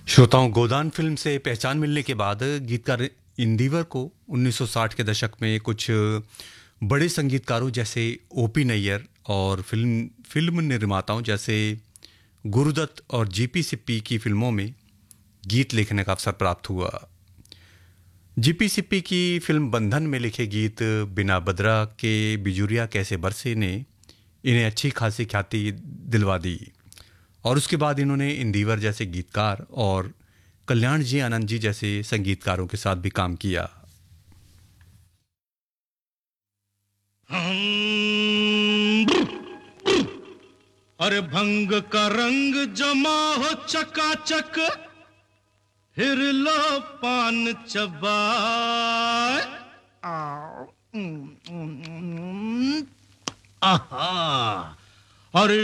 श्रोताओं, गोदान फिल्म से पहचान मिलने के बाद गीतकार इंदिवर को 1960 के दशक में कुछ बड़े संगीतकारों जैसे ओपी नैयर और फिल्म फिल्म निर्माताओं जैसे गुरुदत्त और जीपी सिप्पी की फिल्मों में गीत लिखने का अवसर प्राप्त हुआ। जीपी सिप्पी की फिल्म बंधन में लिखे गीत बिना बदरा के बिजुरिया कैसे बरसे ने इन्हें अच्छी खासी ख्याति दिलवा दी और उसके बाद इन्होंने इंदिवर जैसे गीतकार और कल्याण जी आनंद जी जैसे संगीतकारों के साथ भी काम किया। अरे भंग का रंग जमा हो चकाचक, फिर लो पान चबाए। आहा, अरे